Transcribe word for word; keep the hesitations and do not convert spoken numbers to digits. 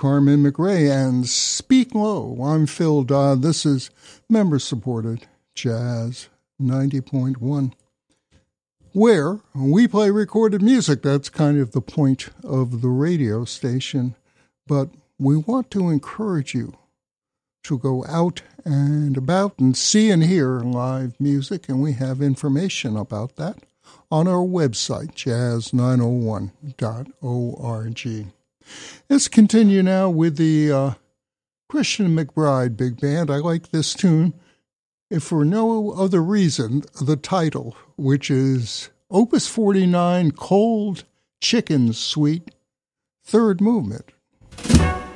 Carmen McRae, and Speak Low. I'm Phil Dodd. This is member-supported Jazz ninety point one, where we play recorded music. That's kind of the point of the radio station. But we want to encourage you to go out and about and see and hear live music, and we have information about that on our website, jazz nine oh one dot org. Let's continue now with the uh, Christian McBride Big Band. I like this tune, if for no other reason, the title, which is Opus forty-nine, Cold Chicken Suite, third movement.